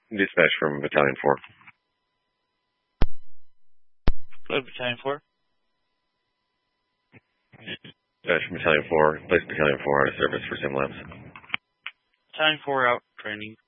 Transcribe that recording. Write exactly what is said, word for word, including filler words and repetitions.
Dispatch from Battalion four. Go to Battalion four. Dispatch from Battalion four. Place Battalion four out of service for sim labs. Battalion four out, training.